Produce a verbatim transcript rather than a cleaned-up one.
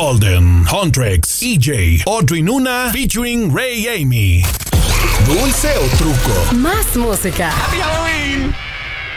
Golden, Huntrix, E J, Audrey Nuna, featuring Ray Amy. Dulce o truco. Más música. Happy Halloween.